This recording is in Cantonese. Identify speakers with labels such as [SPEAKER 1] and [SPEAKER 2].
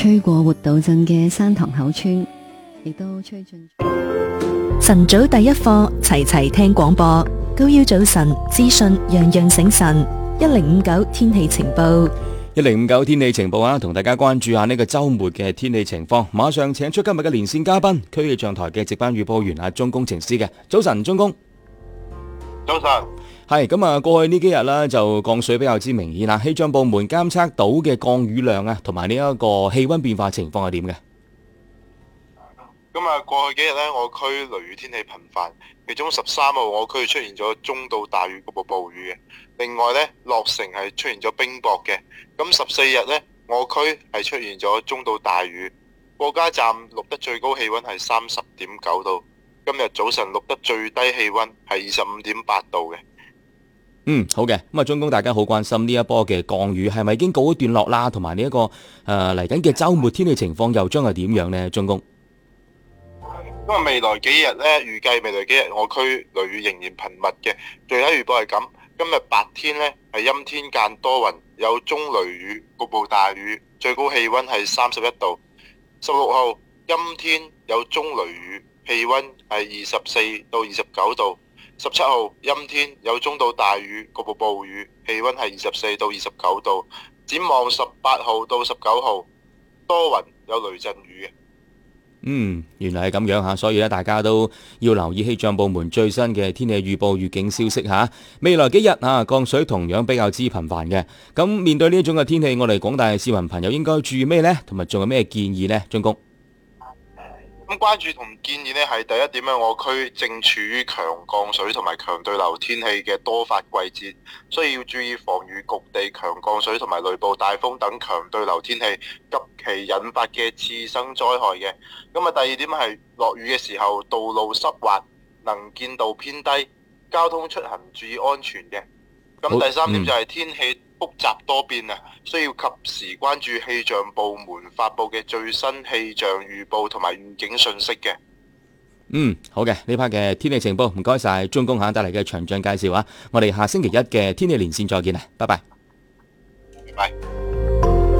[SPEAKER 1] 吹過活道鎮嘅山塘口村，亦都吹進
[SPEAKER 2] 晨早第一課，齊齊聽廣播。高腰早晨資訊，樣樣醒神。1059天氣情報。
[SPEAKER 3] 1059天氣情報啊，同大家關注下呢個周末嘅天氣情況。馬上請出今日嘅連線嘉賓，區氣象台嘅值班預報員阿鐘工程師嘅。早晨，鐘工。
[SPEAKER 4] 早晨。
[SPEAKER 3] 係咁啊！過去呢幾日啦，就降水比較之明顯啦。氣象部門監測到嘅降雨量啊，同埋呢一個氣溫變化情況係點嘅？
[SPEAKER 4] 咁啊，過去幾日呢，我區雷雨天氣頻繁，其中13號我區出現咗中到大雨局部暴雨嘅。另外呢，樂城係出現咗冰雹嘅。咁14日呢，我區係出現咗中到大雨。過家站錄得最高氣溫係30.9度，今日早晨錄得最低氣溫係25.8度嘅。
[SPEAKER 3] 好嘅。咁啊，鐘工，大家好關心呢一波嘅降雨係咪已經告一段落啦？同埋呢一個嚟緊嘅周末天氣情況又將係點樣呢？鐘工，
[SPEAKER 4] 因為未來幾日呢，預計未來幾日我區雷雨仍然頻密嘅。具體預報係咁，今日白天呢係陰天間多雲，有中雷雨，局部大雨，最高氣溫係31度。16號陰天有中雷雨，氣溫係24到29度。17號陰天有中到大雨，局部暴雨，氣溫係24到29度。展望18號到19號多雲有雷陣雨嘅。
[SPEAKER 3] 原來係咁樣吓，所以咧大家都要留意氣象部門最新嘅天氣預報預警消息吓。未來幾日降水同樣比較之頻繁嘅。咁面對呢一種嘅天氣，我哋廣大嘅市民朋友應該注意咩呢？同埋仲有咩建議呢？鐘工。
[SPEAKER 4] 咁關注同建議呢係第一點呢，我區正處於強降水同埋強對流天氣嘅多發季節，所以要注意防禦局地強降水同埋雷暴大風等強對流天氣及其引發嘅次生災害嘅。咁啊，第二點係落雨嘅時候，道路濕滑，能見度偏低，交通出行注意安全嘅。咁第三點就係天氣複雜多變啊，需要及時關注氣象部門發佈嘅最新氣象預報同埋預警信息嘅。
[SPEAKER 3] 好嘅，呢 part 嘅天氣情報，唔該晒鐘工帶嚟嘅詳盡介紹啊！我哋下星期一嘅天氣連線再見啊，拜拜。
[SPEAKER 4] 拜拜。